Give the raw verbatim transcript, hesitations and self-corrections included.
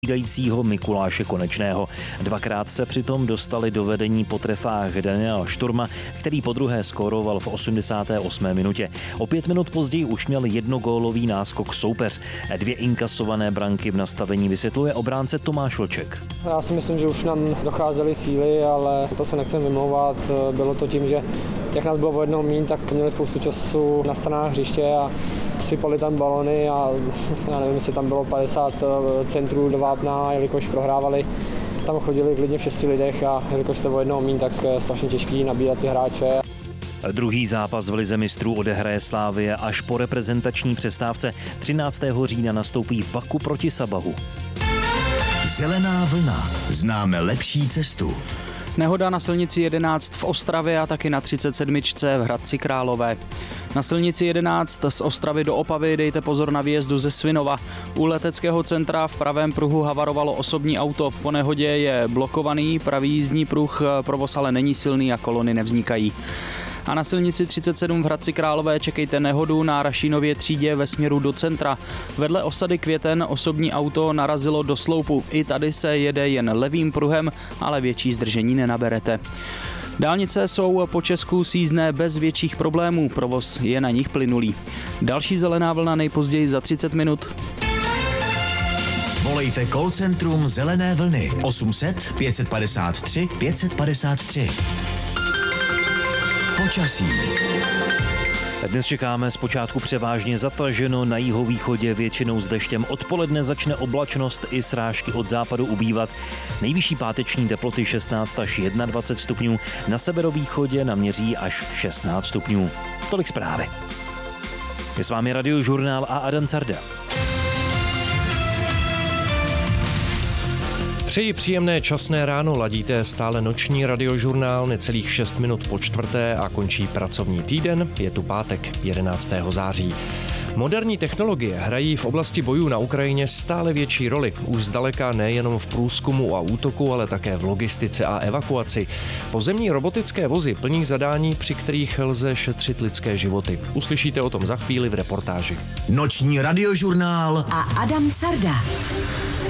střídajícího Mikuláše Konečného. Dvakrát se přitom dostali do vedení po trefách Daniela Šturma, který podruhé skóroval v osmdesáté osmé minutě. O pět minut později už měl jednogólový náskok soupeř. Dvě inkasované branky v nastavení vysvětluje obránce Tomáš Vlček. Já si myslím, že už nám docházely síly, ale to se nechcem vymlouvat. Bylo to tím, že jak nás bylo o jednoho míň, tak měli spoustu času na stranách hřiště a sypali tam balony a já nevím, jestli tam bylo padesát centrů do vápna, jelikož prohrávali. Tam chodili klidně v šesti lidech a jelikož to o jednoho míň, tak strašně těžký nabírat ty hráče. Druhý zápas v lize mistrů odehraje Slavia až po reprezentační přestávce. třináctého října nastoupí v Baku proti Sabahu. Zelená vlna. Známe lepší cestu. Nehoda na silnici jedenáct v Ostravě a taky na třicet sedm v Hradci Králové. Na silnici jedenáct z Ostravy do Opavy dejte pozor na výjezdu ze Svinova. U leteckého centra v pravém pruhu havarovalo osobní auto. Po nehodě je blokovaný pravý jízdní pruh, provoz ale není silný a kolony nevznikají. A na silnici třicet sedm v Hradci Králové čekejte nehodu na Rašínově třídě ve směru do centra. Vedle osady Květen osobní auto narazilo do sloupu. I tady se jede jen levým pruhem, ale větší zdržení nenaberete. Dálnice jsou po Česku sízdné bez větších problémů, provoz je na nich plynulý. Další zelená vlna nejpozději za třicet minut. Volejte call centrum Zelené vlny osm set pět padesát tři pět padesát tři. Počasí. Dnes čekáme zpočátku převážně zataženo, na jihovýchodě většinou s deštěm. Odpoledne začne oblačnost i srážky od západu ubývat. Nejvyšší páteční teploty šestnáct až dvacet jedna stupňů, na severovýchodě naměří až šestnáct stupňů. Tolik zprávy. Je s vámi Radiožurnál a Adam Carda. Přeji příjemné časné ráno, ladíte stále noční Radiožurnál, necelých šest minut po čtvrté a končí pracovní týden, je tu pátek jedenáctého září. Moderní technologie hrají v oblasti bojů na Ukrajině stále větší roli. Už zdaleka nejenom v průzkumu a útoku, ale také v logistice a evakuaci. Pozemní robotické vozy plní zadání, při kterých lze šetřit lidské životy. Uslyšíte o tom za chvíli v reportáži. Noční Radiožurnál a Adam Carda.